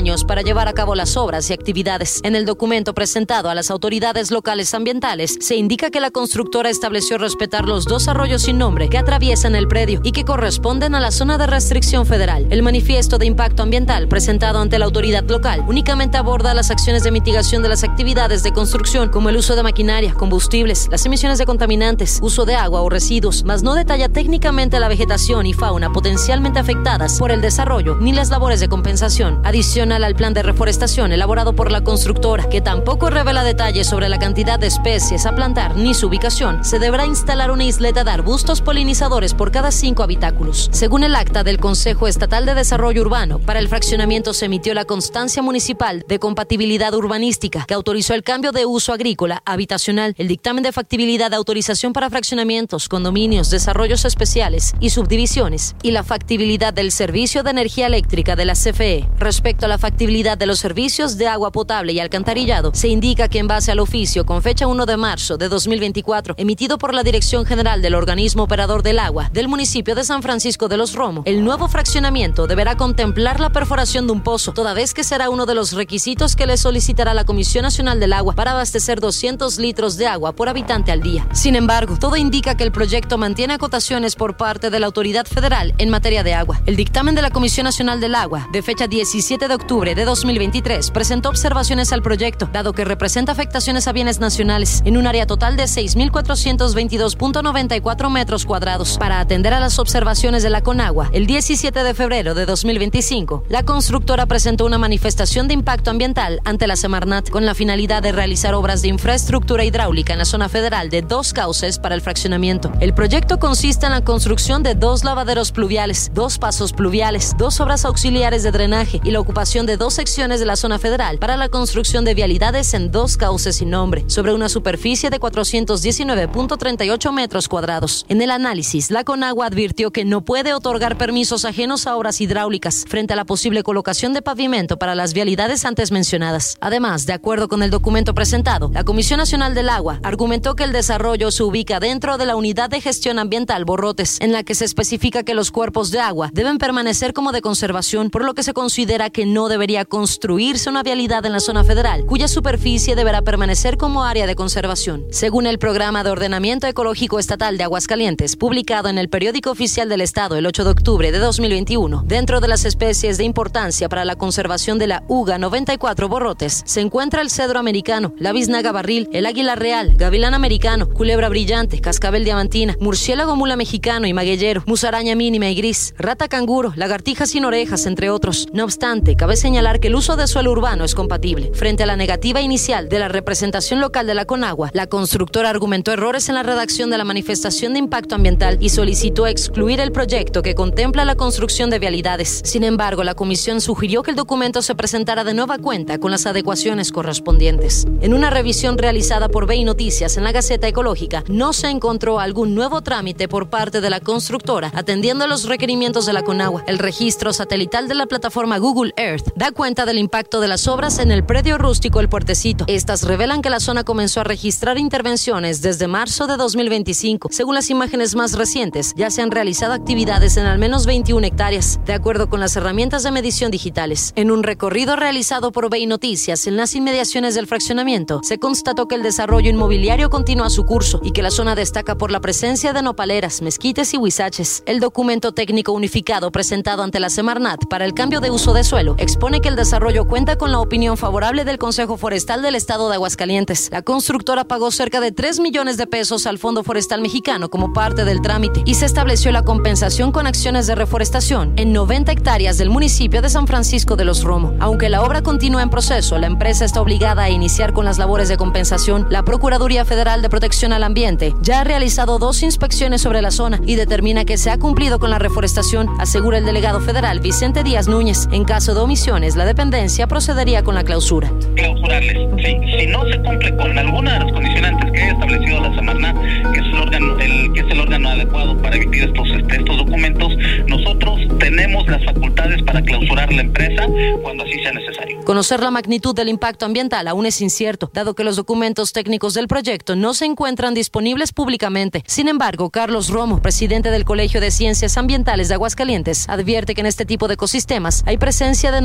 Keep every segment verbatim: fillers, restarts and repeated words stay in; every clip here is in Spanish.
años para llevar a cabo las obras y actividades. En el documento presentado a las autoridades locales ambientales, se indica que la constructora estableció respetar los dos arroyos sin nombre que atraviesan el predio y que corresponden a la zona de restricción federal. El manifiesto de impacto ambiental presentado ante la autoridad local únicamente aborda las acciones de mitigación de las actividades de construcción, como el uso de maquinaria, combustibles, las emisiones de contaminantes, uso de agua o residuos, mas no detalla técnicamente la vegetación y fauna potencialmente afectadas por el desarrollo ni las labores de compensación. Adicional al plan de reforestación elaborado por la constructora, que tampoco revela detalles sobre la cantidad de especies a plantar ni su ubicación, se deberá instalar una isleta de arbustos polinizadores por cada cinco habitáculos. Según el acta del Consejo Estatal de Desarrollo Urbano, para el fraccionamiento se emitió la constancia municipal de compatibilidad urbanística que autorizó el cambio de uso agrícola habitacional, el dictamen de factibilidad de autorización para fraccionamientos, condominios, desarrollos especiales y subdivisiones, y la factibilidad del servicio de energía eléctrica de la C F E. Respecto a la factibilidad de los servicios de agua potable y alcantarillado, se indica que en base al oficio con fecha primero de marzo de dos mil veinticuatro, emitido por la Dirección General del Organismo Operador del Agua del municipio de San Francisco de los Romo, el nuevo fraccionamiento deberá contemplar la perforación de un pozo, toda vez que será uno de los requisitos que le solicitará la Comisión Nacional del Agua para abastecer doscientos litros de agua por habitante al día. Sin embargo, todo indica que el proyecto mantiene acotaciones por parte de la autoridad federal en materia de agua. El dictamen de la Comisión Nacional del Agua, de fecha diecisiete de octubre de dos mil veintitrés, presentó observaciones al proyecto, dado que representa afectaciones a bienes nacionales en un área total de seis mil cuatrocientos veintidós punto noventa y cuatro metros cuadrados. Para atender a las observaciones de la Conagua, el diecisiete de febrero de dos mil veinticinco, la constructora presentó una manifestación de impacto ambiental ante la Semarnat con la finalidad de realizar obras de infraestructura hidráulica en la zona federal de dos cauces para el fraccionamiento. El proyecto consiste en la construcción de dos lavaderos pluviales, dos pasos pluviales, dos obras auxiliares de drenaje y la ocupación de dos secciones de la zona federal para la construcción de vialidades en dos cauces sin nombre, sobre una superficie de cuatrocientos diecinueve punto treinta y ocho metros cuadrados. En el análisis, la Conagua advirtió que no puede otorgar permisos ajenos a obras hidráulicas frente a la posible colocación de pavimento para las vialidades antes mencionadas. Además, de acuerdo con el documento presentado, la Comisión Nacional del Agua argumentó que el desarrollo se ubica dentro de la Unidad de Gestión Ambiental Borrotes, en la que se especifica que los cuerpos de agua deben permanecer como de conservación, por lo que se considera que no debería construirse una vialidad en la zona federal, cuya superficie deberá permanecer como área de conservación. Según el Programa de Ordenamiento Ecológico Estatal de Aguascalientes, publicado en el Periódico Oficial del Estado el ocho de octubre de dos mil veintiuno, dentro de las especies de importancia para la conservación de la UGA noventa y cuatro Borrotes, se encuentra el cedro americano, la biznaga barril, el águila real, gavilán americano, culebra brillante, cascabel diamantina, murciélago mula mexicano y magueyero, musaraña mínima y gris, rata canguro, lagartija sin orejas, entre otros. No obstante, cabe señalar que el uso de suelo urbano es compatible. Frente a la negativa inicial de la representación local de la Conagua, la constructora argumentó errores en la redacción de la manifestación de impacto ambiental y solicitó excluir el proyecto que contempla la construcción de vialidades. Sin embargo, la comisión sugirió que el documento se presentara de nueva cuenta con las adecuaciones correspondientes. En una revisión realizada por B I Noticias en la Gaceta Ecológica, no se encontró algún nuevo trámite por parte de la constructora atendiendo a los requerimientos de la Conagua. El registro satelital de la plataforma Google Earth da cuenta del impacto de las obras en el predio rústico El Puertecito. Estas revelan que la zona comenzó a registrar intervenciones desde marzo de dos mil veinticinco. Según las imágenes más recientes, ya se han realizado actividades en al menos veintiuna hectáreas, de acuerdo con las herramientas de medición digitales. En un recorrido realizado por B I Noticias en las inmediaciones del fraccionamiento, se constató que el desarrollo inmobiliario continúa su curso y que la zona destaca por la presencia de nopaleras, mezquites y huizaches. El documento técnico unificado presentado ante la Semarnat para el cambio de uso de suelo expone que el desarrollo cuenta con la opinión favorable del Consejo Forestal del Estado de Aguascalientes. La constructora pagó cerca de tres millones de pesos al Fondo Forestal Mexicano como parte del trámite y se estableció la compensación con acciones de reforestación en noventa hectáreas del municipio de San Francisco de los Romo. Aunque la obra continúa en proceso, la empresa está obligada a iniciar con las labores de compensación. La Procuraduría Federal de Protección al Ambiente ya ha realizado dos inspecciones sobre la zona y determina que se ha cumplido con la reforestación, asegura el delegado federal Vicente Díaz Núñez. En caso de omisiones, la dependencia procedería con la clausura. Clausurarles. Sí. Si no se cumple con alguna de las condicionantes que haya establecido la Semarnat, que es el órgano, el, que es el órgano adecuado para emitir estos, este, estos documentos, nosotros tenemos las facultades para clausurar la empresa cuando así sea necesario. Conocer la magnitud del impacto ambiental aún es incierto, dado que los documentos técnicos del proyecto no se encuentran disponibles públicamente. Sin embargo, Carlos Romo, presidente del Colegio de Ciencias Ambientales de Aguascalientes, advierte que en este tipo de ecosistemas hay presencia de nopales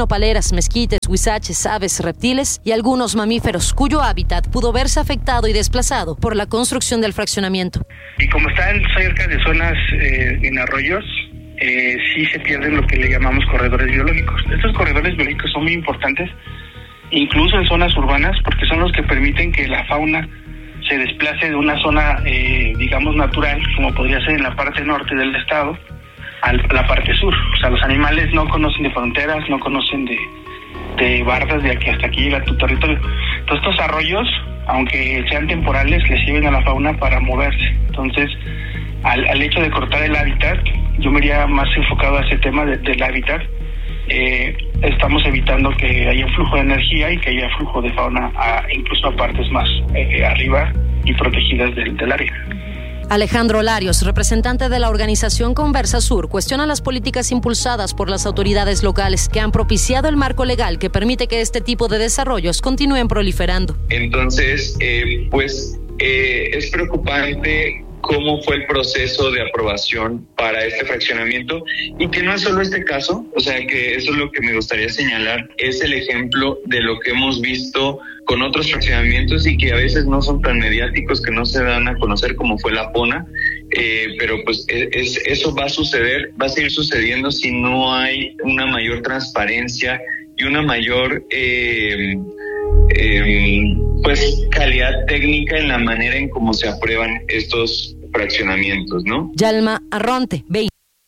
nopaleras, mezquites, huizaches, aves, reptiles y algunos mamíferos, cuyo hábitat pudo verse afectado y desplazado por la construcción del fraccionamiento. Y como están cerca de zonas eh, en arroyos, eh, sí se pierden lo que le llamamos corredores biológicos. Estos corredores biológicos son muy importantes, incluso en zonas urbanas, porque son los que permiten que la fauna se desplace de una zona, eh, digamos, natural, como podría ser en la parte norte del estado, a la parte sur. O sea, los animales no conocen de fronteras, no conocen de, de bardas de aquí hasta aquí llega tu territorio. Entonces, estos arroyos, aunque sean temporales, les sirven a la fauna para moverse. Entonces, al, al hecho de cortar el hábitat, yo me iría más enfocado a ese tema de, del hábitat. Eh, estamos evitando que haya flujo de energía y que haya flujo de fauna a, incluso a partes más eh, arriba y protegidas del, del área. Alejandro Larios, representante de la organización Conversa Sur, cuestiona las políticas impulsadas por las autoridades locales que han propiciado el marco legal que permite que este tipo de desarrollos continúen proliferando. Entonces, eh, pues eh, es preocupante cómo fue el proceso de aprobación para este fraccionamiento y que no es solo este caso, o sea que eso es lo que me gustaría señalar, es el ejemplo de lo que hemos visto con otros fraccionamientos y que a veces no son tan mediáticos, que no se dan a conocer como fue la Pona, eh, pero pues es, eso va a suceder, va a seguir sucediendo si no hay una mayor transparencia y una mayor eh, eh, pues calidad técnica en la manera en cómo se aprueban estos fraccionamientos, ¿no? Yalma Arronte, ve.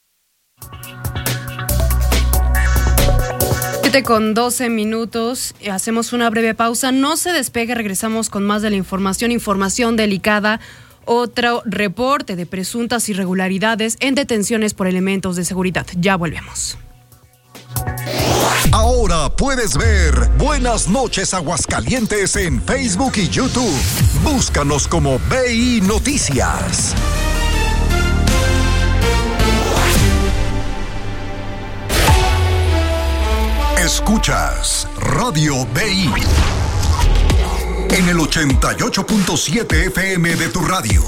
Con doce minutos, hacemos una breve pausa. No se despegue, regresamos con más de la información, información delicada. Otro reporte de presuntas irregularidades en detenciones por elementos de seguridad. Ya volvemos. Ahora puedes ver Buenas Noches Aguascalientes en Facebook y YouTube. Búscanos como B I Noticias. Escuchas Radio B I en el ochenta y ocho punto siete F M de tu radio.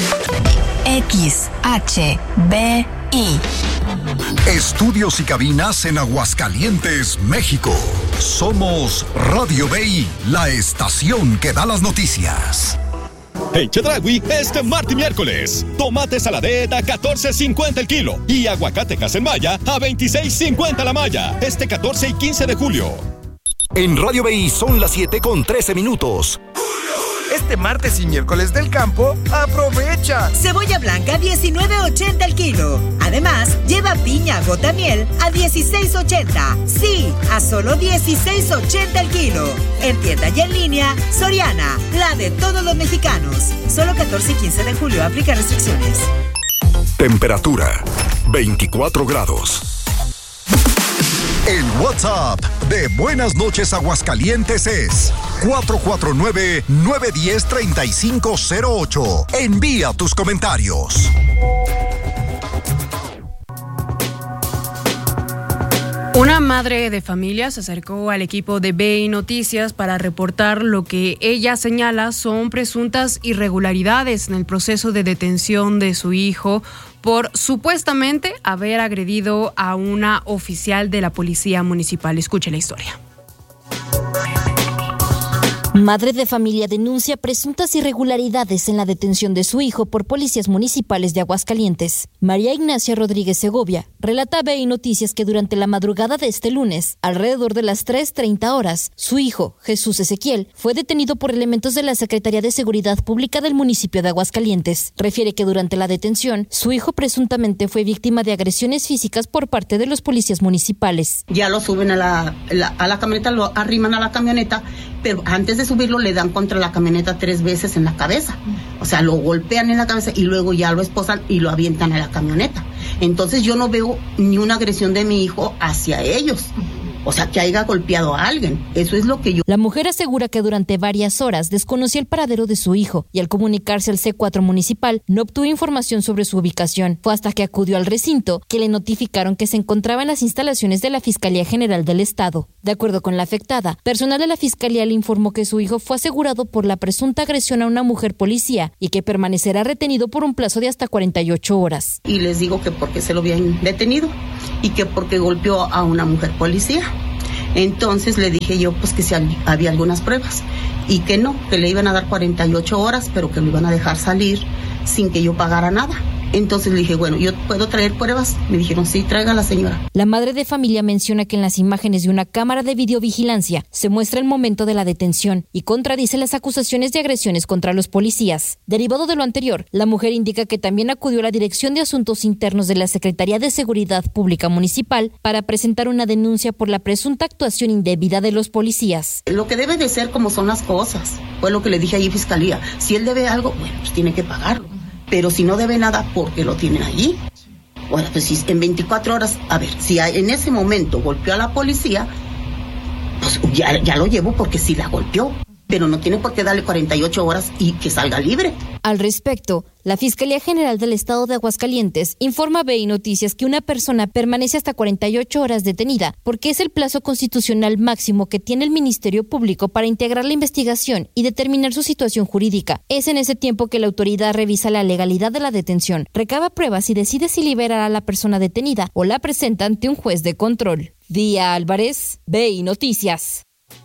X H B I. Estudios y cabinas en Aguascalientes, México. Somos Radio B I, la estación que da las noticias. Hey, Chedraui, este martes y miércoles, tomate saladeta a catorce cincuenta el kilo y aguacate en malla a veintiséis cincuenta la malla, este catorce y quince de julio. En Radio B I son las siete con trece minutos. Este martes y miércoles del campo, aprovecha. Cebolla blanca a diecinueve ochenta el kilo. Además, lleva piña gota miel a dieciséis ochenta. Sí, a solo dieciséis ochenta el kilo. En tienda y en línea, Soriana, la de todos los mexicanos. Solo catorce y quince de julio, aplica restricciones. Temperatura, veinticuatro grados. El WhatsApp de Buenas Noches Aguascalientes es cuatro cuatro nueve, nueve uno cero, tres cinco cero ocho. Envía tus comentarios. Una madre de familia se acercó al equipo de B I Noticias para reportar lo que ella señala son presuntas irregularidades en el proceso de detención de su hijo por supuestamente haber agredido a una oficial de la policía municipal. Escuche la historia. Madre de familia denuncia presuntas irregularidades en la detención de su hijo por policías municipales de Aguascalientes. María Ignacia Rodríguez Segovia relata a B I Noticias que durante la madrugada de este lunes, alrededor de las tres treinta horas, su hijo, Jesús Ezequiel, fue detenido por elementos de la Secretaría de Seguridad Pública del municipio de Aguascalientes. Refiere que durante la detención, su hijo presuntamente fue víctima de agresiones físicas por parte de los policías municipales. Ya lo suben a la, la, a la camioneta, lo arriman a la camioneta, pero antes de subirlo le dan contra la camioneta tres veces en la cabeza. O sea, lo golpean en la cabeza y luego ya lo esposan y lo avientan a la camioneta. Entonces yo no veo ni una agresión de mi hijo hacia ellos. O sea, que haya golpeado a alguien. Eso es lo que yo... La mujer asegura que durante varias horas desconocía el paradero de su hijo y al comunicarse al C cuatro municipal no obtuvo información sobre su ubicación. Fue hasta que acudió al recinto que le notificaron que se encontraba en las instalaciones de la Fiscalía General del Estado. De acuerdo con la afectada, personal de la Fiscalía le informó que su hijo fue asegurado por la presunta agresión a una mujer policía y que permanecerá retenido por un plazo de hasta cuarenta y ocho horas. Y les digo que porque se lo habían detenido y que porque golpeó a una mujer policía. Entonces le dije yo pues que si había algunas pruebas y que no, que le iban a dar cuarenta y ocho horas, pero que lo iban a dejar salir sin que yo pagara nada. Entonces le dije, bueno, ¿yo puedo traer pruebas? Me dijeron, sí, traiga la señora. La madre de familia menciona que en las imágenes de una cámara de videovigilancia se muestra el momento de la detención y contradice las acusaciones de agresiones contra los policías. Derivado de lo anterior, la mujer indica que también acudió a la Dirección de Asuntos Internos de la Secretaría de Seguridad Pública Municipal para presentar una denuncia por la presunta actuación indebida de los policías. Lo que debe de ser como son las cosas, fue lo que le dije allí a Fiscalía. Si él debe algo, bueno, pues tiene que pagarlo. Pero si no debe nada, ¿por qué lo tienen allí? Bueno, pues si en veinticuatro horas, a ver, si en ese momento golpeó a la policía, pues ya, ya lo llevo porque sí la golpeó. Pero no tiene por qué darle cuarenta y ocho horas y que salga libre. Al respecto, la Fiscalía General del Estado de Aguascalientes informa a B I Noticias que una persona permanece hasta cuarenta y ocho horas detenida porque es el plazo constitucional máximo que tiene el Ministerio Público para integrar la investigación y determinar su situación jurídica. Es en ese tiempo que la autoridad revisa la legalidad de la detención, recaba pruebas y decide si liberar a la persona detenida o la presenta ante un juez de control. Día Álvarez, B I Noticias.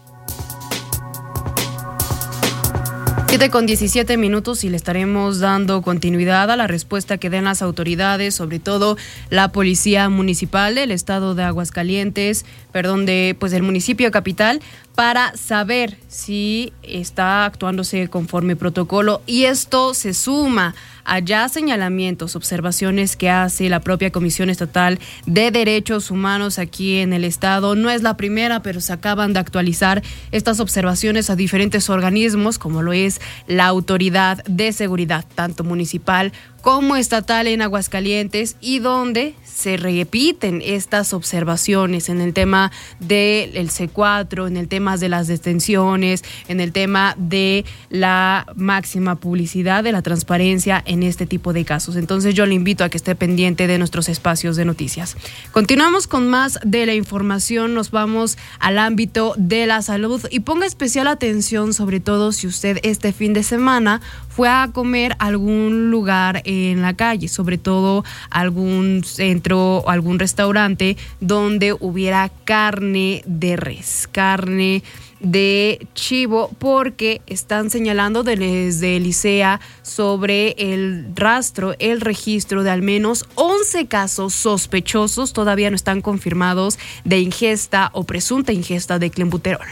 siete con diecisiete minutos y le estaremos dando continuidad a la respuesta que den las autoridades, sobre todo la Policía Municipal del Estado de Aguascalientes, perdón, de pues del municipio capital, para saber si está actuándose conforme protocolo. Y esto se suma a ya señalamientos, observaciones que hace la propia Comisión Estatal de Derechos Humanos aquí en el estado. No es la primera, pero se acaban de actualizar estas observaciones a diferentes organismos, como lo es la Autoridad de Seguridad, tanto municipal como estatal en Aguascalientes, y donde se repiten estas observaciones en el tema del C cuatro, en el tema de las detenciones, en el tema de la máxima publicidad, de la transparencia en este tipo de casos. Entonces yo le invito a que esté pendiente de nuestros espacios de noticias. Continuamos con más de la información, nos vamos al ámbito de la salud y ponga especial atención, sobre todo si usted este fin de semana fue a comer a algún lugar en la calle, sobre todo algún centro o algún restaurante donde hubiera carne de res, carne de chivo, porque están señalando desde el ICEA sobre el rastro, el registro de al menos once casos sospechosos, todavía no están confirmados, de ingesta o presunta ingesta de clenbuterol.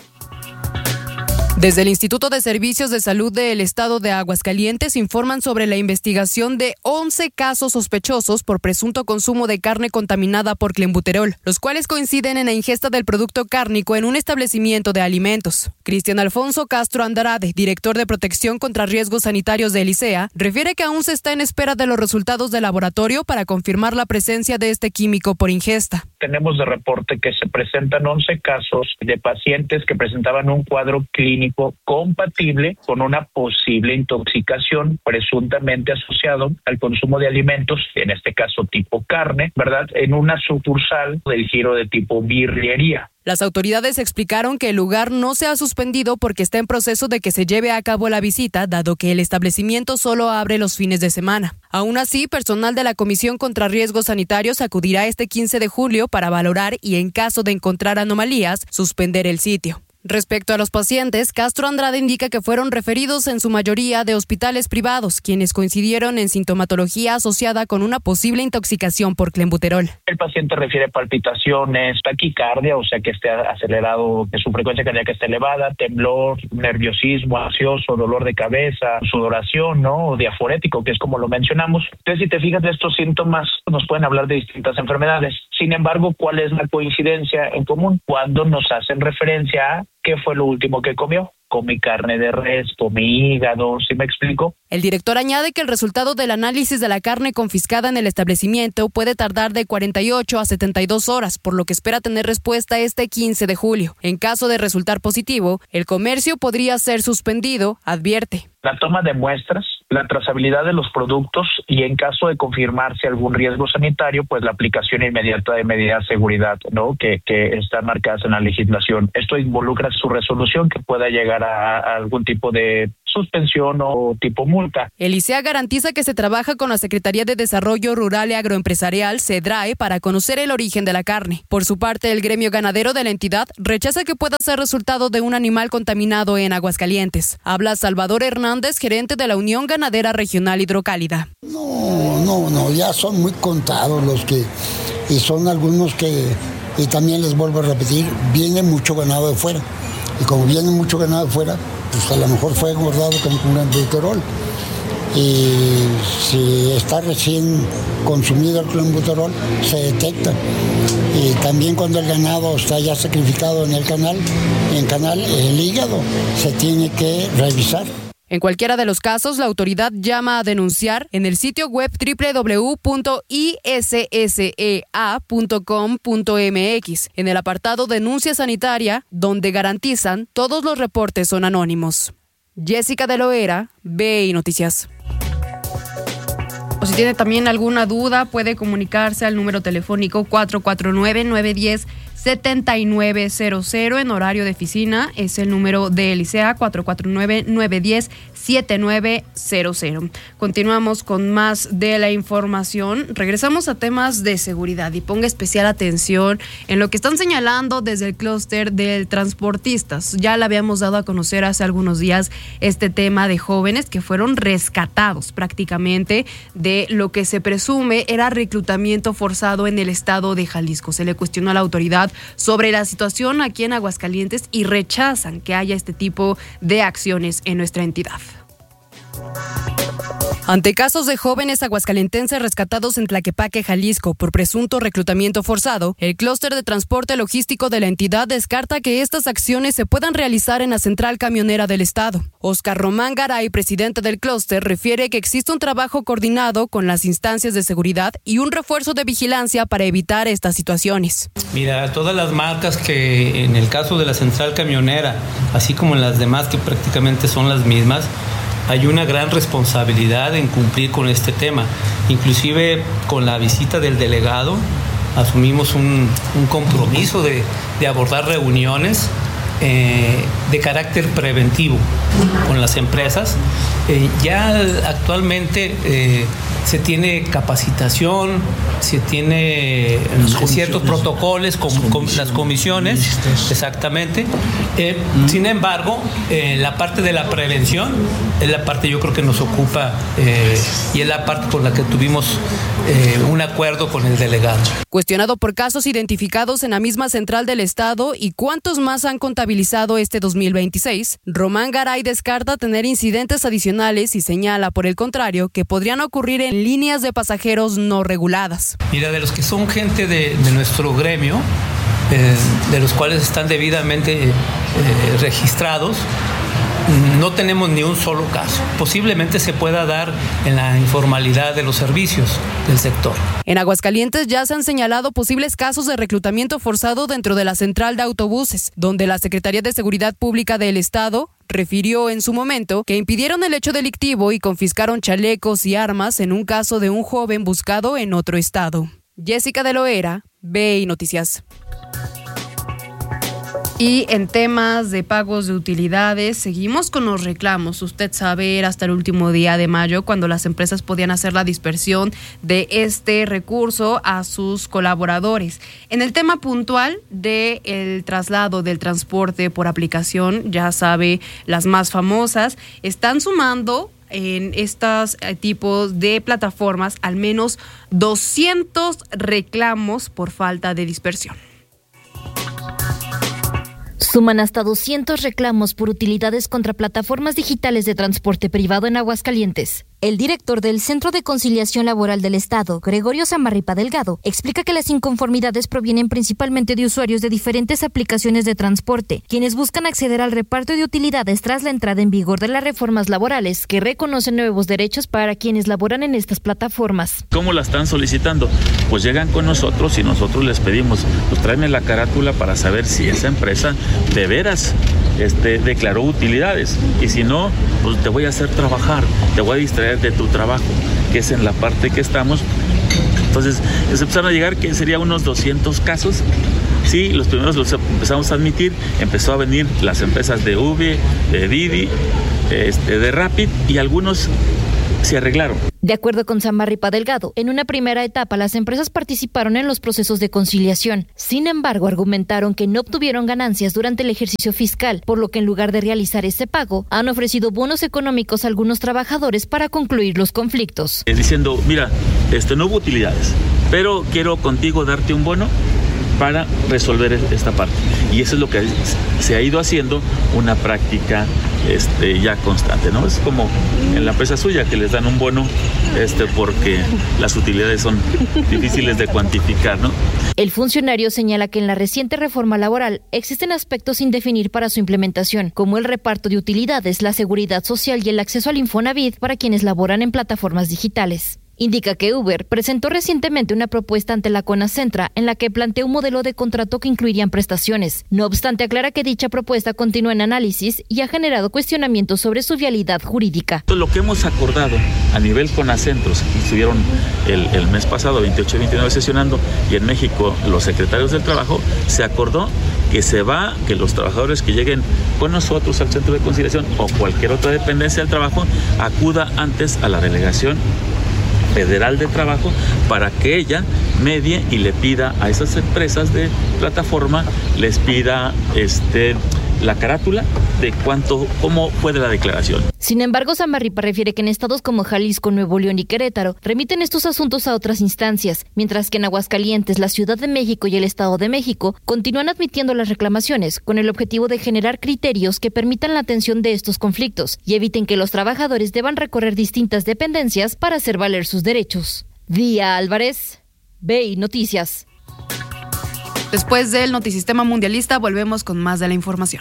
Desde el Instituto de Servicios de Salud del Estado de Aguascalientes informan sobre la investigación de once casos sospechosos por presunto consumo de carne contaminada por clenbuterol, los cuales coinciden en la ingesta del producto cárnico en un establecimiento de alimentos. Cristian Alfonso Castro Andrade, director de Protección contra Riesgos Sanitarios del ICEA, refiere que aún se está en espera de los resultados de laboratorio para confirmar la presencia de este químico por ingesta. Tenemos de reporte que se presentan once casos de pacientes que presentaban un cuadro clínico compatible con una posible intoxicación presuntamente asociado al consumo de alimentos, en este caso tipo carne, ¿verdad?, en una sucursal del giro de tipo birrería. Las autoridades explicaron que el lugar no se ha suspendido porque está en proceso de que se lleve a cabo la visita, dado que el establecimiento solo abre los fines de semana. Aún así, personal de la Comisión contra Riesgos Sanitarios acudirá este quince de julio para valorar y, en caso de encontrar anomalías, suspender el sitio. Respecto a los pacientes, Castro Andrade indica que fueron referidos en su mayoría de hospitales privados, quienes coincidieron en sintomatología asociada con una posible intoxicación por clenbuterol. El paciente refiere palpitaciones, taquicardia, o sea que esté acelerado, que su frecuencia cardíaca esté elevada, temblor, nerviosismo, ansioso, dolor de cabeza, sudoración, ¿no?, o diaforético, que es como lo mencionamos. Entonces, si te fijas, de estos síntomas nos pueden hablar de distintas enfermedades. Sin embargo, ¿cuál es la coincidencia en común? Cuando nos hacen referencia a ¿qué fue lo último que comió? Comí carne de res, comí hígado, ¿sí me explico? El director añade que el resultado del análisis de la carne confiscada en el establecimiento puede tardar de cuarenta y ocho a setenta y dos horas, por lo que espera tener respuesta este quince de julio. En caso de resultar positivo, el comercio podría ser suspendido, advierte. La toma de muestras, la trazabilidad de los productos y, en caso de confirmarse algún riesgo sanitario, pues la aplicación inmediata de medidas de seguridad, ¿no?, que, que están marcadas en la legislación. Esto involucra su resolución, que pueda llegar a, a algún tipo de suspensión o tipo multa. El I C E A garantiza que se trabaja con la Secretaría de Desarrollo Rural y Agroempresarial, SEDRAE, para conocer el origen de la carne. Por su parte, el gremio ganadero de la entidad rechaza que pueda ser resultado de un animal contaminado en Aguascalientes. Habla Salvador Hernández, gerente de la Unión Ganadera Regional Hidrocálida. No, no, no, ya son muy contados los que, y son algunos que, y también les vuelvo a repetir, viene mucho ganado de fuera. Y como viene mucho ganado de fuera, pues a lo mejor fue engordado con clenbuterol. Y si está recién consumido el clenbuterol, se detecta. Y también cuando el ganado está ya sacrificado en el canal, en canal, el hígado se tiene que revisar. En cualquiera de los casos, la autoridad llama a denunciar en el sitio web doble u doble u doble u punto i s s e a punto com punto m x, en el apartado Denuncia Sanitaria, donde garantizan todos los reportes son anónimos. Jessica de Loera, B I Noticias. O si tiene también alguna duda, puede comunicarse al número telefónico cuatro cuatro nueve, nueve uno cero, siete nueve cero cero en horario de oficina. Es el número del I C E A, cuatro cuatro nueve, nueve uno cero, siete nueve cero cero. Continuamos con más de la información. Regresamos a temas de seguridad y ponga especial atención en lo que están señalando desde el clúster de transportistas. Ya le habíamos dado a conocer hace algunos días este tema de jóvenes que fueron rescatados prácticamente de lo que se presume era reclutamiento forzado en el estado de Jalisco. Se le cuestionó a la autoridad sobre la situación aquí en Aguascalientes y rechazan que haya este tipo de acciones en nuestra entidad. Ante casos de jóvenes aguascalentenses rescatados en Tlaquepaque, Jalisco, por presunto reclutamiento forzado, el clúster de transporte logístico de la entidad descarta que estas acciones se puedan realizar en la central camionera del estado. Óscar Román Garay, presidente del clúster, refiere que existe un trabajo coordinado con las instancias de seguridad y un refuerzo de vigilancia para evitar estas situaciones. Mira, todas las marcas que en el caso de la central camionera, así como en las demás que prácticamente son las mismas, hay una gran responsabilidad en cumplir con este tema. Inclusive con la visita del delegado asumimos un, un compromiso de, de abordar reuniones eh, de carácter preventivo con las empresas. Eh, ya actualmente eh, se tiene capacitación, se tiene ciertos protocolos con, con las comisiones, exactamente. Eh, mm. Sin embargo, eh, la parte de la prevención es la parte yo creo que nos ocupa eh, y es la parte con la que tuvimos eh, un acuerdo con el delegado. Cuestionado por casos identificados en la misma central del estado y cuántos más han contabilizado este dos mil veintiséis, Román Garay descarta tener incidentes adicionales y señala, por el contrario, que podrían ocurrir en líneas de pasajeros no reguladas. Mira, de los que son gente de, de nuestro gremio, eh, de los cuales están debidamente eh, registrados, no tenemos ni un solo caso. Posiblemente se pueda dar en la informalidad de los servicios del sector. En Aguascalientes ya se han señalado posibles casos de reclutamiento forzado dentro de la central de autobuses, donde la Secretaría de Seguridad Pública del Estado refirió en su momento que impidieron el hecho delictivo y confiscaron chalecos y armas en un caso de un joven buscado en otro estado. Jessica de Loera, B I Noticias. Y en temas de pagos de utilidades, seguimos con los reclamos. Usted sabe, era hasta el último día de mayo cuando las empresas podían hacer la dispersión de este recurso a sus colaboradores. En el tema puntual del traslado del transporte por aplicación, ya sabe, las más famosas, están sumando en estos tipos de plataformas al menos doscientos reclamos por falta de dispersión. Suman hasta doscientos reclamos por utilidades contra plataformas digitales de transporte privado en Aguascalientes. El director del Centro de Conciliación Laboral del Estado, Gregorio Samarripa Delgado, explica que las inconformidades provienen principalmente de usuarios de diferentes aplicaciones de transporte, quienes buscan acceder al reparto de utilidades tras la entrada en vigor de las reformas laborales que reconocen nuevos derechos para quienes laboran en estas plataformas. ¿Cómo la están solicitando? Pues llegan con nosotros y nosotros les pedimos, pues tráeme la carátula para saber si esa empresa de veras este, declaró utilidades, y si no, pues te voy a hacer trabajar, te voy a distraer de tu trabajo, que es en la parte que estamos. Entonces, se empezaron a llegar que serían unos doscientos casos Sí, los primeros los empezamos a admitir, empezó a venir las empresas de Uber, de Didi, este, de Rapid, y algunos se arreglaron. De acuerdo con Samarripa Delgado, en una primera etapa las empresas participaron en los procesos de conciliación. Sin embargo, argumentaron que no obtuvieron ganancias durante el ejercicio fiscal, por lo que en lugar de realizar ese pago, han ofrecido bonos económicos a algunos trabajadores para concluir los conflictos. Eh, diciendo, mira, este, no hubo utilidades, pero quiero contigo darte un bono para resolver esta parte. Y eso es lo que se ha ido haciendo una práctica este, ya constante, ¿no? Es como en la empresa suya que les dan un bono este, porque las utilidades son difíciles de cuantificar, ¿no? El funcionario señala que en la reciente reforma laboral existen aspectos sin definir para su implementación, como el reparto de utilidades, la seguridad social y el acceso al Infonavit para quienes laboran en plataformas digitales. Indica que Uber presentó recientemente una propuesta ante la CONACENTRA en la que plantea un modelo de contrato que incluirían prestaciones. No obstante, aclara que dicha propuesta continúa en análisis y ha generado cuestionamientos sobre su viabilidad jurídica. Lo que hemos acordado a nivel CONACENTROS, que estuvieron el, el mes pasado, veintiocho y veintinueve, sesionando, y en México los secretarios del trabajo, se acordó que se va, que los trabajadores que lleguen con nosotros al centro de conciliación o cualquier otra dependencia del trabajo, acuda antes a la delegación federal de trabajo para que ella medie y le pida a esas empresas de plataforma, les pida este la carátula de cuánto, cómo fue de la declaración. Sin embargo, Samarripa refiere que en estados como Jalisco, Nuevo León y Querétaro remiten estos asuntos a otras instancias, mientras que en Aguascalientes, la Ciudad de México y el Estado de México continúan admitiendo las reclamaciones con el objetivo de generar criterios que permitan la atención de estos conflictos y eviten que los trabajadores deban recorrer distintas dependencias para hacer valer sus derechos. Día Álvarez, B I Noticias. Después del Notisistema Mundialista, volvemos con más de la información.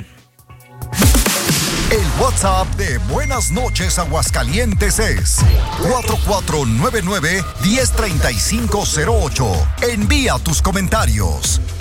El WhatsApp de Buenas Noches Aguascalientes es cuatro cuatro nueve nueve, uno cero tres cinco cero ocho. Envía tus comentarios.